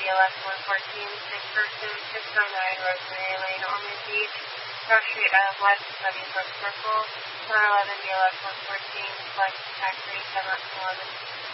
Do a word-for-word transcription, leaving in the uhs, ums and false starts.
S one fourteen, six person, six oh nine Rosemary Lane, Ormond Beach, cross street out of West Sunnybrook Circle, one eleven D L S one fourteen, flight taxi seven eleven.